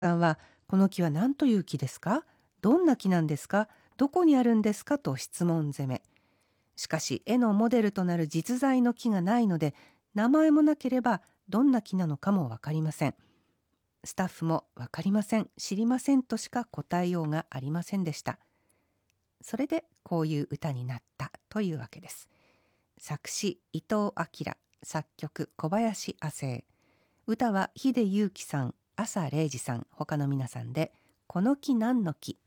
さんは、この木は何という木ですか？どんな木なんですか？どこにあるんですか？と質問攻め。しかし絵のモデルとなる実在の木がないので、名前もなければどんな木なのかもわかりません。スタッフもわかりません、知りませんとしか答えようがありませんでした。それでこういう歌になったというわけです。作詞伊藤明、作曲小林亜生、歌は秀祐樹さん、朝礼二さん、他の皆さんで、この木何の木。